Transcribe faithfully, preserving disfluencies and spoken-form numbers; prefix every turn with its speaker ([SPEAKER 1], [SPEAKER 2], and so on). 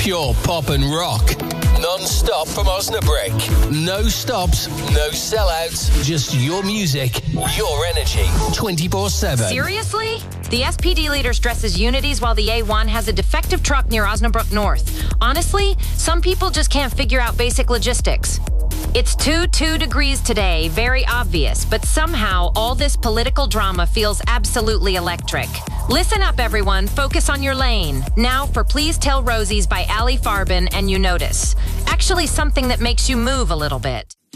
[SPEAKER 1] Pure pop and rock. Non-stop from Osnabrück. No stops, no sellouts. Just your music, your energy. twenty-four seven.
[SPEAKER 2] Seriously? The S P D leader stresses unities while the A one has a defective truck near Osnabrück North. Honestly, some people just can't figure out basic logistics. It's two two degrees today, very obvious, but somehow all this political drama feels absolutely electric. Listen up, everyone. Focus on your lane. Now for Please Tell Rosies by Ali Farben and You Notice. Actually, something that makes you move a little bit.